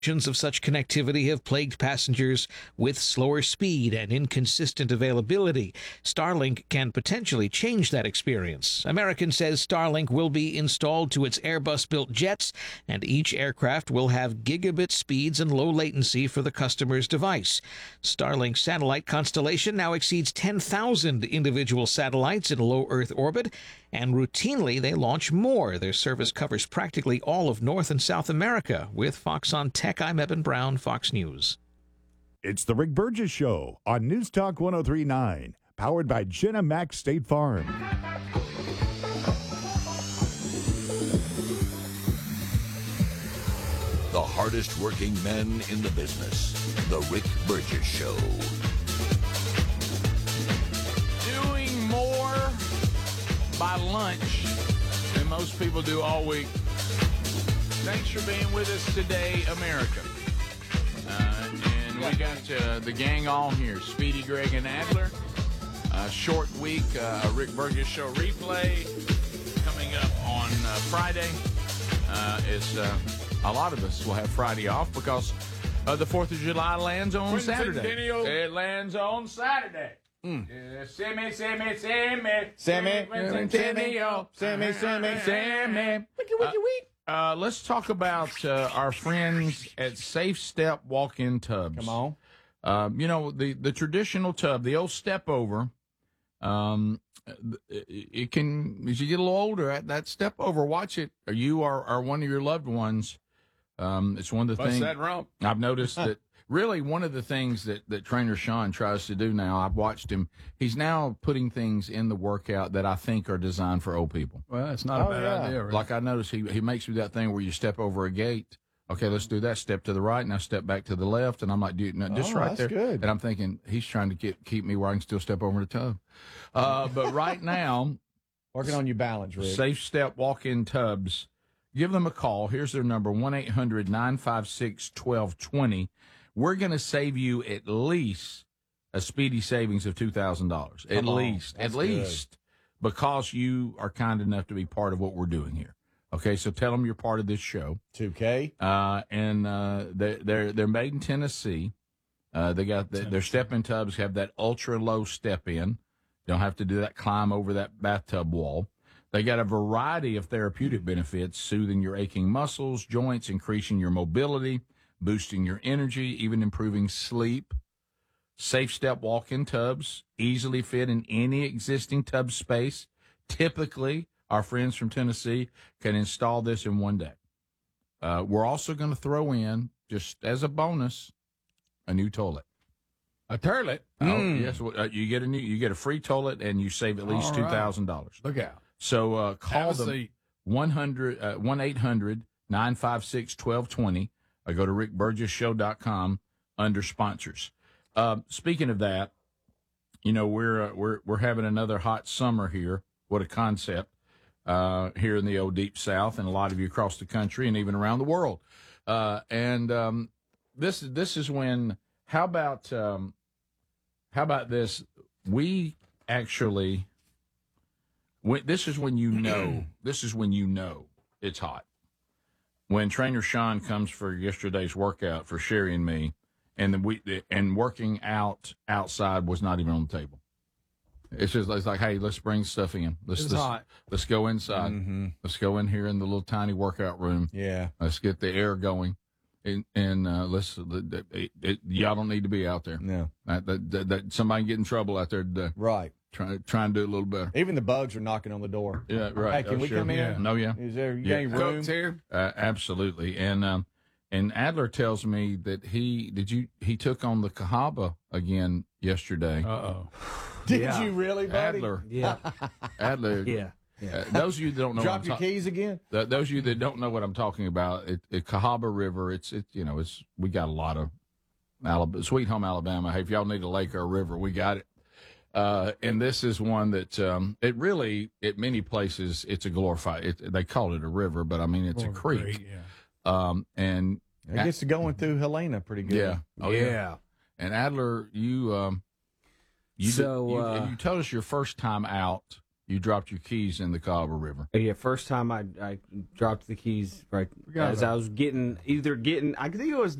of such connectivity have plagued passengers with slower speed and inconsistent availability. Starlink can potentially change that experience. American says Starlink will be installed to its Airbus-built jets, and each aircraft will have gigabit speeds and low latency for the customer's device. Starlink's satellite constellation now exceeds 10,000 individual satellites in low Earth orbit, and routinely they launch more. Their service covers practically all of North and South America. With Fox on Tech, I'm Eben Brown, Fox News. It's the Rick Burgess Show on News Talk 103.9, powered by Jenna Mack State Farm. The hardest working men in the business, the Rick Burgess Show. Doing more by lunch than most people do all week. Thanks for being with us today, America. And we got the gang all here. Speedy, Greg, and Adler. Short week, Rick Burgess Show replay coming up on Friday. A lot of us will have Friday off because the 4th of July lands on Saturday. It lands on Saturday. Sammy. Let's talk about our friends at Safe Step Walk-In Tubs. Come on. The traditional tub, the old step over, it can, as you get a little older, that step over, watch it, or you or one of your loved ones. It's one of the things that rump? I've noticed that really one of the things that Trainer Sean tries to do now, I've watched him, he's now putting things in the workout that I think are designed for old people. Well, it's not a bad idea. Right? Like I noticed he makes me that thing where you step over a gate. Okay, let's do that. Step to the right, now step back to the left. And I'm like, dude, no, just right there. Good. And I'm thinking he's trying to keep me where I can still step over the tub. But right now, working on your balance, Rick. Safe Step Walk-In Tubs. Give them a call. Here's their number, 1-800-956-1220. We're going to save you at least a speedy savings of $2,000. At least, because you are kind enough to be part of what we're doing here. Okay, so tell them you're part of this show. 2K. They're made in Tennessee. They got their step-in tubs have that ultra-low step-in. Don't have to do that climb over that bathtub wall. They got a variety of therapeutic benefits, soothing your aching muscles, joints, increasing your mobility, boosting your energy, even improving sleep. Safe Step Walk-In Tubs easily fit in any existing tub space. Typically, our friends from Tennessee can install this in one day. We're also going to throw in, just as a bonus, a new toilet. A toilet? Oh, yes. You get a free toilet, and you save at least $2,000. Look out. So call them 1-800-956-1220. Go to rickburgessshow.com under sponsors. Speaking of that, we're having another hot summer here. What a concept here in the old deep South, and a lot of you across the country and even around the world. This is when. How about this? We actually. This is when you know it's hot. When Trainer Sean comes for yesterday's workout for Sherry and me, and working out outside was not even on the table. It's like, hey, let's bring stuff in. Let's go inside. Mm-hmm. Let's go in here in the little tiny workout room. Yeah. Let's get the air going. And y'all don't need to be out there. No. That somebody get in trouble out there today. Right. Try and do it a little better. Even the bugs are knocking on the door. Yeah, right. Hey, can we come in? Yeah. No, yeah. Is there any room here? Absolutely. And Adler tells me that he took on the Cahaba again yesterday. Uh-oh. Did you really, buddy? Adler. Yeah. Adler. Yeah. Those of you that don't know, drop your keys again. Those of you that don't know what I'm talking about, Cahaba River. We got a lot of Sweet Home Alabama. Hey, if y'all need a lake or a river, we got it. And this is one that it really, at many places, it's a glorified. They call it a river, but I mean it's a creek. Yeah. And it gets to going through Helena pretty good. Yeah. Oh yeah. And Adler, you told us your first time out You dropped your keys in the Colorado River. Yeah, first time I dropped the keys right as I was getting, I think it was